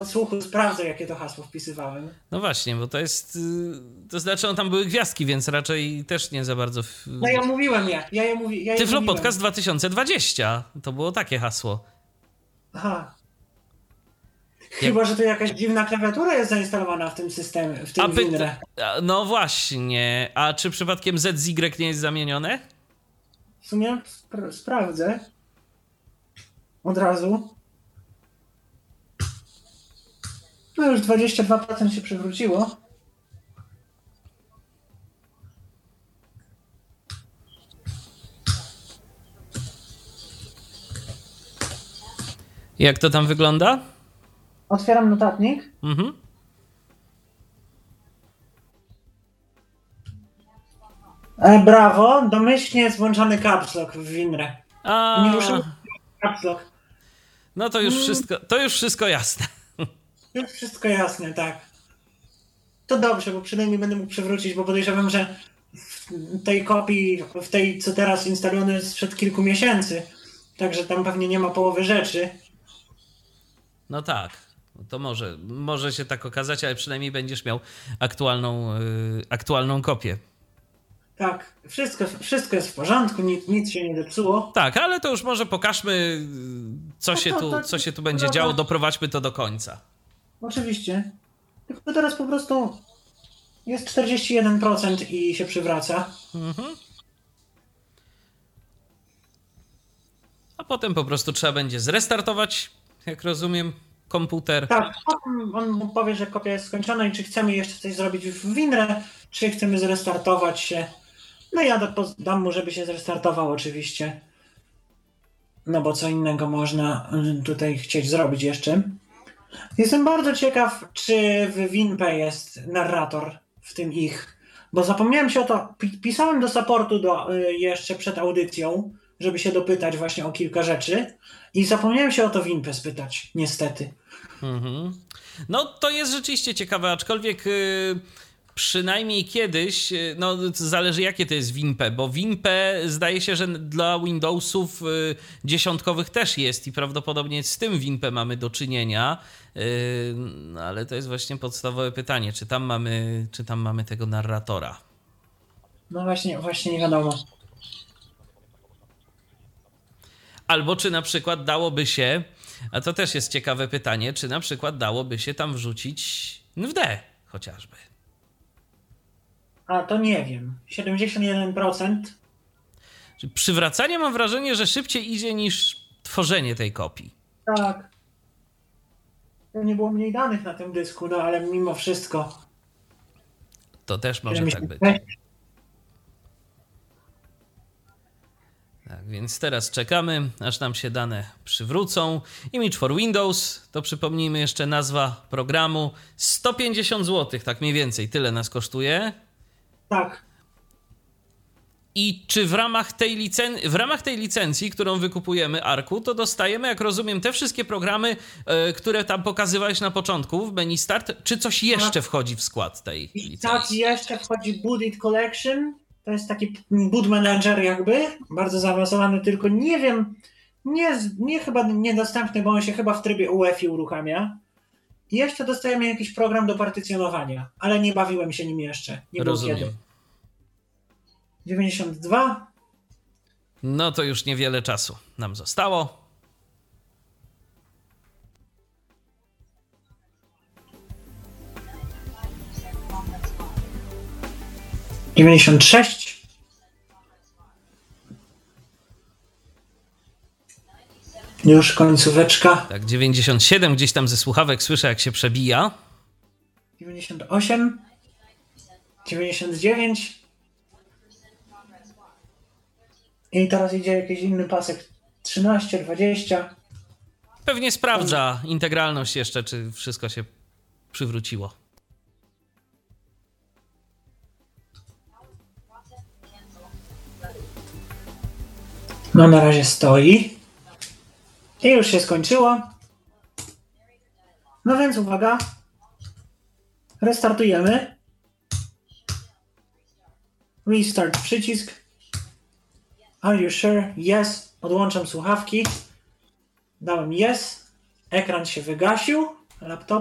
odsłuchu sprawdzę, jakie to hasło wpisywałem. No właśnie, bo to jest... To znaczy, tam były gwiazdki, więc raczej też nie za bardzo... No ja mówiłem je. Tyflo Podcast 2020. To było takie hasło. Aha. Chyba, że to jakaś dziwna klawiatura jest zainstalowana w tym systemie, w tym Winre. No właśnie. A czy przypadkiem ZY nie jest zamienione? W sumie sprawdzę. Od razu. No już 22% się przewróciło. Jak to tam wygląda? Otwieram notatnik. Mhm. Brawo, domyślnie jest włączony caps lock w Winre. Nie ruszył caps lock. No to już wszystko jasne. Już wszystko jasne, tak. To dobrze, bo przynajmniej będę mógł przywrócić, bo podejrzewam, że w tej kopii, w tej, co teraz instalowano, jest sprzed kilku miesięcy. Także tam pewnie nie ma połowy rzeczy. No tak. To może się tak okazać, ale przynajmniej będziesz miał aktualną kopię. Tak, wszystko jest w porządku, nic się nie zepsuło. Tak, ale to już może pokażmy, co się tu będzie działo, doprowadźmy to do końca. Oczywiście. Tylko teraz po prostu jest 41% i się przywraca. Mhm. A potem po prostu trzeba będzie zrestartować, jak rozumiem, komputer. Tak, on mu powie, że kopia jest skończona i czy chcemy jeszcze coś zrobić w Winre, czy chcemy zrestartować się. No ja dam mu, żeby się zrestartował oczywiście. No bo co innego można tutaj chcieć zrobić jeszcze. Jestem bardzo ciekaw, czy w WinPe jest narrator w tym ich. Bo zapomniałem się o to, pisałem do supportu jeszcze przed audycją, żeby się dopytać właśnie o kilka rzeczy i zapomniałem się o to WinPe spytać, niestety. Mhm. No to jest rzeczywiście ciekawe, aczkolwiek przynajmniej kiedyś, no zależy jakie to jest WinPe, bo WinPe zdaje się, że dla Windowsów dziesiątkowych też jest i prawdopodobnie z tym WinPe mamy do czynienia, no, ale to jest właśnie podstawowe pytanie, czy tam mamy tego narratora. No właśnie nie wiadomo. Albo czy na przykład dałoby się, a to też jest ciekawe pytanie, czy na przykład dałoby się tam wrzucić NVD chociażby. A to nie wiem. 71%. Przywracanie mam wrażenie, że szybciej idzie niż tworzenie tej kopii. Tak. Nie było mniej danych na tym dysku, no ale mimo wszystko. To też może tak być. Tak, więc teraz czekamy, aż nam się dane przywrócą. Image for Windows, to przypomnijmy jeszcze nazwa programu. 150 zł, tak mniej więcej, tyle nas kosztuje. Tak. I czy w ramach tej licencji, którą wykupujemy, Arku, to dostajemy, jak rozumiem, te wszystkie programy, które tam pokazywałeś na początku w menu Start, czy coś jeszcze wchodzi w skład tej licencji? Tak, jeszcze wchodzi Boot It Collection. To jest taki boot manager jakby, bardzo zaawansowany, tylko nie wiem, chyba niedostępny, bo on się chyba w trybie UEFI uruchamia. I jeszcze dostajemy jakiś program do partycjonowania, ale nie bawiłem się nim jeszcze. Nie było kiedy. 92. No to już niewiele czasu nam zostało. $96. Już końcóweczka. Tak, 97 gdzieś tam ze słuchawek słyszę, jak się przebija. 98. 99. I teraz idzie jakiś inny pasek. 13, 20. Pewnie sprawdza integralność jeszcze, czy wszystko się przywróciło. No na razie stoi. I już się skończyło. No więc uwaga. Restartujemy. Restart przycisk. Are you sure? Yes. Odłączam słuchawki. Dałem yes. Ekran się wygasił. laptopa.